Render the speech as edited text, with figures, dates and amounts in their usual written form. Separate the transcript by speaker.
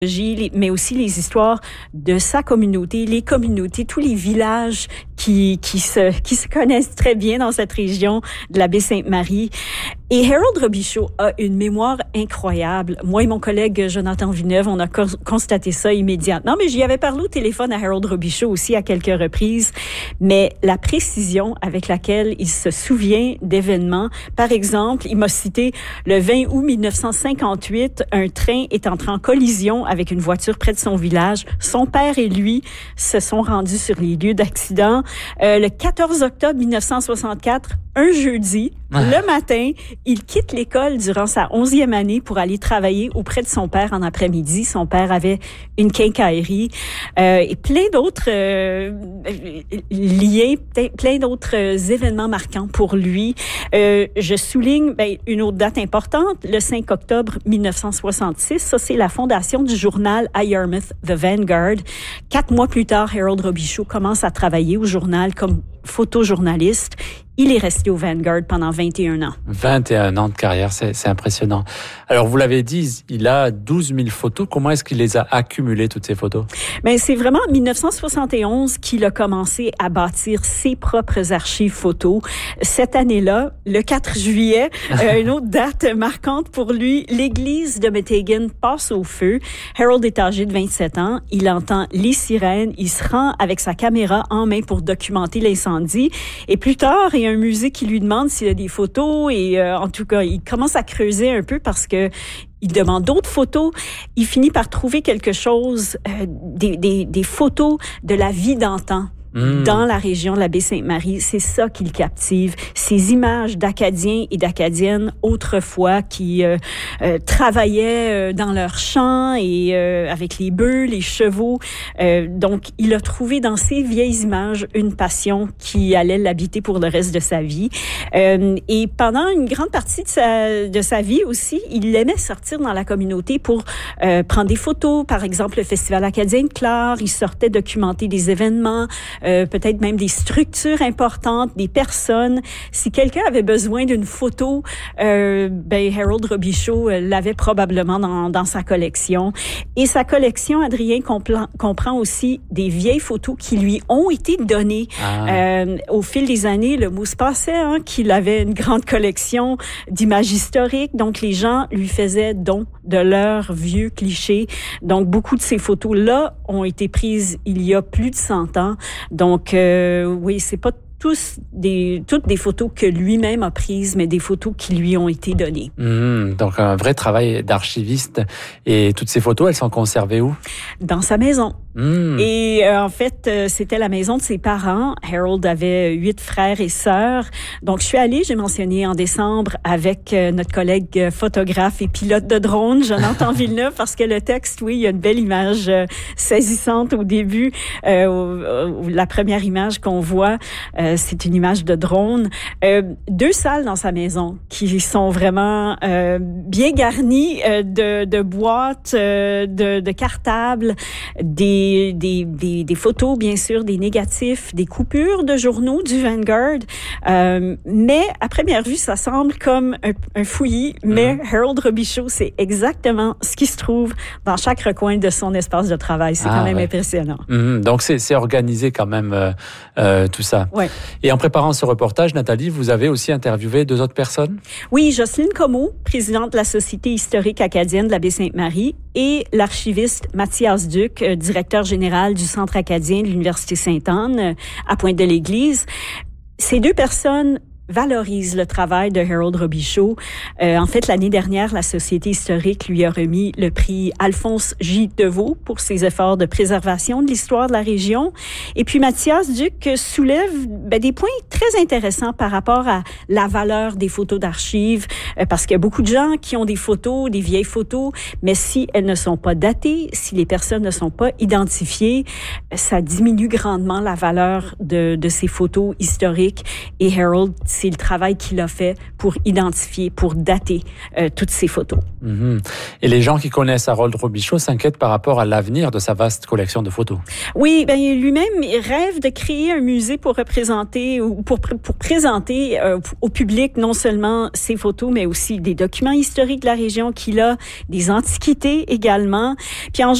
Speaker 1: mais aussi les histoires de sa communauté, les communautés, tous les villages qui se connaissent très bien dans cette région de la baie Sainte-Marie. Et Harold Robichaud a une mémoire incroyable. Moi et mon collègue Jonathan Villeneuve, on a constaté ça immédiatement. Mais j'y avais parlé au téléphone à Harold Robichaud aussi à quelques reprises. Mais la précision avec laquelle il se souvient d'événements. Par exemple, il m'a cité le 20 août 1958, un train est entré en collision avec une voiture près de son village. Son père et lui se sont rendus sur les lieux d'accident. Le 14 octobre 1964, un jeudi, le matin, il quitte l'école durant sa 11e année pour aller travailler auprès de son père en après-midi. Son père avait une quincaillerie et plein d'autres liens, plein d'autres événements marquants pour lui. Je souligne une autre date importante, le 5 octobre 1966. Ça, c'est la fondation du journal à Yarmouth, The Vanguard. 4 mois plus tard, Harold Robichaud commence à travailler au journal comme photojournaliste. Il est resté au Vanguard pendant 21 ans.
Speaker 2: 21 ans de carrière, c'est impressionnant. Alors, vous l'avez dit, il a 12 000 photos. Comment est-ce qu'il les a accumulées, toutes ces photos?
Speaker 1: C'est vraiment en 1971 qu'il a commencé à bâtir ses propres archives photos. Cette année-là, le 4 juillet, une autre date marquante pour lui, l'église de Meteghan passe au feu. Harold est âgé de 27 ans. Il entend les sirènes. Il se rend avec sa caméra en main pour documenter l'incendie. Et plus tard, il y a un musée qui lui demande s'il y a des photos et en tout cas, il commence à creuser un peu parce que il demande d'autres photos. Il finit par trouver quelque chose, des photos de la vie d'antan. Dans la région de la baie Sainte-Marie. C'est ça qui le captive. Ces images d'Acadiens et d'Acadiennes autrefois qui travaillaient dans leurs champs et avec les bœufs, les chevaux. Donc, il a trouvé dans ces vieilles images une passion qui allait l'habiter pour le reste de sa vie. Et pendant une grande partie de sa vie aussi, il aimait sortir dans la communauté pour prendre des photos. Par exemple, le Festival acadien de Clare. Il sortait documenter des événements, peut-être même des structures importantes, des personnes. Si quelqu'un avait besoin d'une photo, Harold Robichaud l'avait probablement dans sa collection. Et sa collection, Adrien, comprend aussi des vieilles photos qui lui ont été données. Au fil des années, le mot se passait qu'il avait une grande collection d'images historiques. Donc, les gens lui faisaient don de leurs vieux clichés. Donc, beaucoup de ces photos-là ont été prises il y a plus de 100 ans. Donc, oui, c'est pas toutes des photos que lui-même a prises, mais des photos qui lui ont été données.
Speaker 2: Donc, un vrai travail d'archiviste. Et toutes ces photos, elles sont conservées où? Dans
Speaker 1: sa maison. Et en fait, c'était la maison de ses parents. Harold avait 8 frères et sœurs. Donc, je suis allée, j'ai mentionné en décembre, avec notre collègue photographe et pilote de drone, Jonathan Villeneuve, parce que le texte, oui, il y a une belle image saisissante au début. La première image qu'on voit, c'est une image de drone. 2 salles dans sa maison qui sont vraiment bien garnies de boîtes, de cartables, des photos, bien sûr, des négatifs, des coupures de journaux du Vanguard. Mais à première vue, ça semble comme un fouillis, mais Harold Robichaud, c'est exactement ce qui se trouve dans chaque recoin de son espace de travail. C'est quand même impressionnant.
Speaker 2: Donc, c'est organisé quand même, tout ça.
Speaker 1: Ouais.
Speaker 2: Et en préparant ce reportage, Nathalie, vous avez aussi interviewé 2 autres personnes?
Speaker 1: Oui, Jocelyne Comeau, présidente de la Société historique acadienne de la baie Sainte-Marie, et l'archiviste Mathias Duc, directeur général du Centre acadien de l'Université Sainte-Anne à Pointe-de-l'Église. Ces 2 personnes valorise le travail de Harold Robichaud. En fait, l'année dernière, la Société historique lui a remis le prix Alphonse J. Deveau pour ses efforts de préservation de l'histoire de la région. Et puis, Mathias Duc soulève des points très intéressants par rapport à la valeur des photos d'archives, parce qu'il y a beaucoup de gens qui ont des photos, des vieilles photos, mais si elles ne sont pas datées, si les personnes ne sont pas identifiées, ça diminue grandement la valeur de ces photos historiques. Et Harold c'est le travail qu'il a fait pour identifier, pour dater toutes ces photos.
Speaker 2: Et les gens qui connaissent Harold Robichaud s'inquiètent par rapport à l'avenir de sa vaste collection de photos.
Speaker 1: Oui, ben lui-même rêve de créer un musée pour représenter ou pour présenter au public non seulement ses photos, mais aussi des documents historiques de la région qu'il a, des antiquités également. Puis en